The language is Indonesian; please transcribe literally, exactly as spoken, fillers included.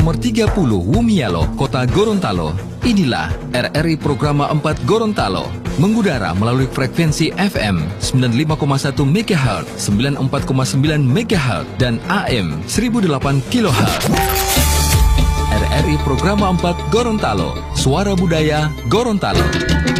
Nomor tiga puluh Wumialo, Kota Gorontalo. Inilah R R I Programa empat Gorontalo, mengudara melalui frekuensi F M sembilan puluh lima koma satu megahertz, sembilan puluh empat koma sembilan megahertz, dan A M seribu delapan kilohertz. R R I Programa empat Gorontalo, suara budaya Gorontalo.